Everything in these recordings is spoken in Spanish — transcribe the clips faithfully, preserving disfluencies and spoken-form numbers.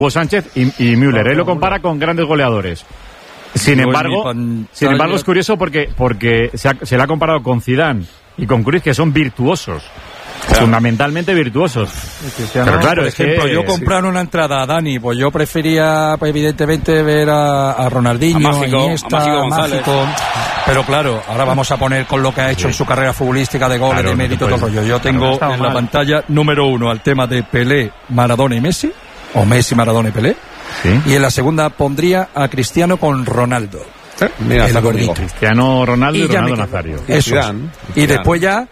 Sánchez y, y Müller. Él lo compara con grandes goleadores. Sin Yo embargo, pantalla... sin embargo es curioso porque porque se, ha, se le ha comparado con Zidane y con Cruyff, que son virtuosos. Claro. Fundamentalmente virtuosos. Pero claro, por ejemplo, que, yo comprar sí. una entrada a Dani, pues yo prefería, pues, evidentemente, ver a, a Ronaldinho, a Mágico, Iniesta, a Mágico, Mágico. Pero claro, ahora vamos a poner con lo que ha hecho sí. en su carrera futbolística de goles, claro, de mérito, todo el rollo. Yo tengo claro, en mal. la pantalla número uno al tema de Pelé, Maradona y Messi, o Messi, Maradona y Pelé. ¿Sí? Y en la segunda pondría a Cristiano con Ronaldo. ¿Eh? Mira, el gordito. Cristiano, Ronaldo y, y Ronaldo Nazario. Eso. Y después ya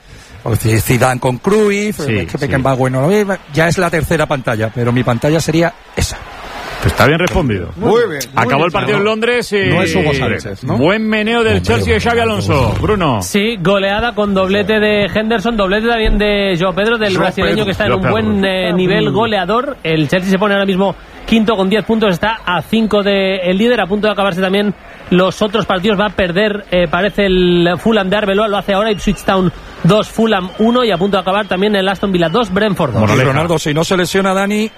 Zidane con Cruyff, sí, que Beckenbauer no lo ve, ya es la tercera pantalla, pero mi pantalla sería esa. Pues está bien respondido. Muy bien. Muy Acabó bien, el partido no, en Londres y... No es Hugo Sánchez, ¿no? Buen meneo del Hombre, Chelsea de Xabi Alonso. Bruno. Sí, goleada con doblete de Henderson, doblete también de João Pedro, del João brasileño Pedro. que está en João un buen eh, nivel goleador. El Chelsea se pone ahora mismo quinto con diez puntos, está a cinco del líder, a punto de acabarse también los otros partidos. Va a perder, eh, parece, el Fulham de Arbeloa, lo hace ahora, Ipswich Town dos, Fulham uno, y a punto de acabar también el Aston Villa dos, Brentford dos. Bueno, Ronaldo, si no se lesiona Dani,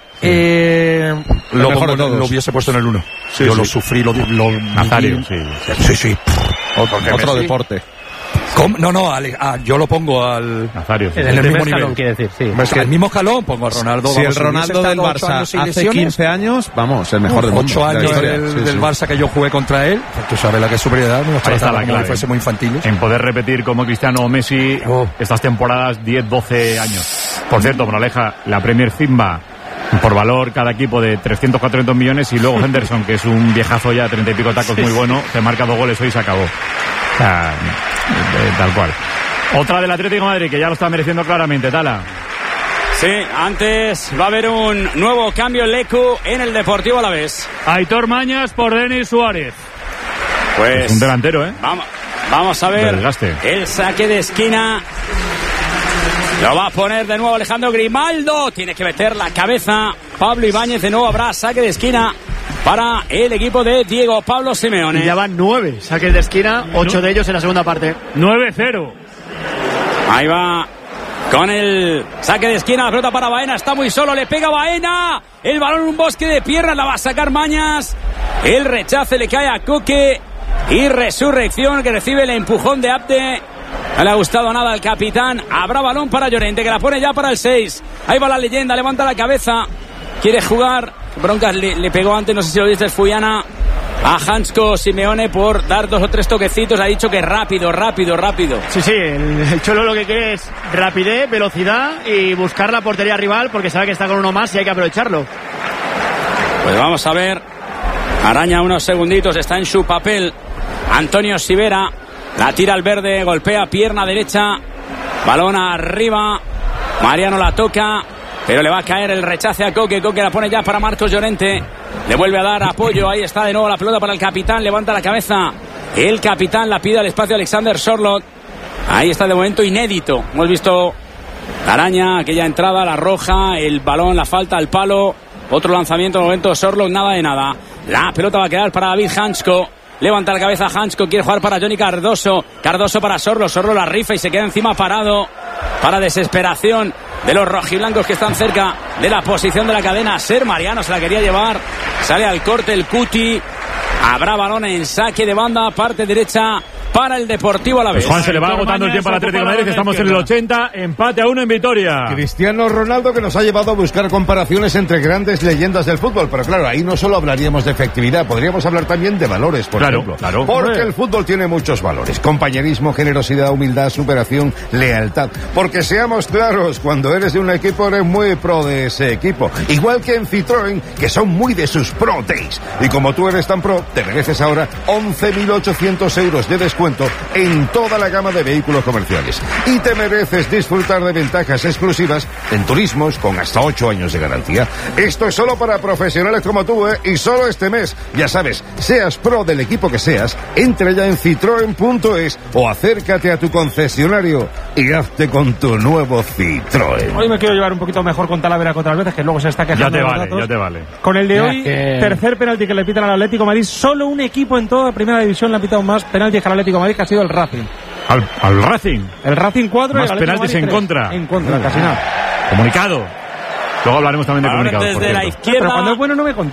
eh, lo, pongo, lo hubiese puesto en el uno. Sí, Yo sí. lo sufrí, lo, lo Nazario, sí. Sí, sí. Otro, otro deporte. ¿Cómo? No, no, al, a, yo lo pongo al Nazario. En el, el mismo escalón, nivel. quiere decir, sí. O sea, el mismo escalón pongo a Ronaldo. Si vamos, el Ronaldo del Barça hace quince años, vamos, el mejor del mundo. ocho años de del, sí, del sí. Barça que yo jugué contra él. Tú sabes la que es superioridad. No Ahí está la clave. Fuese muy infantil. En poder repetir como Cristiano o Messi oh. estas temporadas diez, doce años. Por cierto, Moraleja, la Premier Zimba por valor cada equipo de trescientos, cuatrocientos millones, y luego Henderson, que es un viejazo ya, treinta y pico tacos, muy bueno, te marca dos goles hoy y se acabó. O sea, eh, tal cual. Otra del Atlético de Madrid, que ya lo está mereciendo claramente, Tala. Sí, antes va a haber un nuevo cambio en Lecu en el Deportivo Alavés. Aitor Mañas por Denis Suárez. Pues es un delantero, ¿eh? Vamos, vamos a ver el saque de esquina. Lo va a poner de nuevo Alejandro Grimaldo. Tiene que meter la cabeza Pablo Ibáñez. De nuevo habrá saque de esquina para el equipo de Diego Pablo Simeone. Y ya van nueve saques de esquina, ocho de ellos en la segunda parte. nueve cero. Ahí va con el saque de esquina, la pelota para Baena, está muy solo, le pega Baena, el balón en un bosque de piernas, la va a sacar Mañas, el rechace le cae a Coque y Resurrección, que recibe el empujón de Abde. No le ha gustado nada al capitán. Habrá balón para Llorente, que la pone ya para el seis. Ahí va la leyenda, levanta la cabeza, quiere jugar. Broncas le, le pegó antes, no sé si lo viste, Fuyana, a Hansko Simeone por dar dos o tres toquecitos. Ha dicho que rápido, rápido, rápido. Sí, sí, el, el Cholo lo que quiere es rapidez, velocidad y buscar la portería rival, porque sabe que está con uno más y hay que aprovecharlo. Pues vamos a ver. Araña unos segunditos, está en su papel Antonio Sivera. La tira al verde, golpea pierna derecha, balón arriba, Mariano la toca, pero le va a caer el rechace a Coque. Coque la pone ya para Marcos Llorente, le vuelve a dar apoyo. Ahí está de nuevo la pelota para el capitán, levanta la cabeza el capitán, la pide al espacio Alexander Sorloth. Ahí está de momento inédito. Hemos visto la araña, aquella entrada, la roja, el balón, la falta, el palo, otro lanzamiento, de momento Sorloth, nada de nada. La pelota va a quedar para David Hansko. Levanta la cabeza Hansko, quiere jugar para Johnny Cardoso. Cardoso para Sorloth, Sorloth la rifa y se queda encima parado, para desesperación de los rojiblancos que están cerca de la posición de la cadena. Ser Mariano se la quería llevar, sale al corte el Cuti. Habrá balón en saque de banda, parte derecha para el Deportivo Alavés. Pues Juan, se le va agotando el tiempo al Atlético de Madrid. Estamos en el ochenta, empate a uno en Vitoria. Cristiano Ronaldo, que nos ha llevado a buscar comparaciones entre grandes leyendas del fútbol. Pero claro, ahí no solo hablaríamos de efectividad, podríamos hablar también de valores, por claro, ejemplo. Claro. Porque el fútbol tiene muchos valores: compañerismo, generosidad, humildad, superación, lealtad. Porque seamos claros, cuando eres de un equipo eres muy pro de ese equipo. Igual que en Citroën, que son muy de sus pro days. Y como tú eres tan pro, te mereces ahora once mil ochocientos euros de descuento en toda la gama de vehículos comerciales. Y te mereces disfrutar de ventajas exclusivas en turismos con hasta ocho años de garantía. Esto es solo para profesionales como tú, ¿eh? Y solo este mes. Ya sabes, seas pro del equipo que seas, entra ya en citroen punto es o acércate a tu concesionario y hazte con tu nuevo Citroën. Hoy me quiero llevar un poquito mejor con Talavera que otras veces, que luego se está quejando. Ya te de vale, datos. ya te vale. Con el de ya hoy, que... tercer penalti que le pitan al Atlético de Madrid. Solo un equipo en toda la primera división le ha pitado más penaltis que al Atlético de Madrid, que ha sido el Racing. Al, al Racing. El Racing cuatro. Más y el penaltis en contra. En contra, casi nada. Comunicado. Luego hablaremos también de Balón comunicados. desde la izquierda. Pero cuando es bueno no me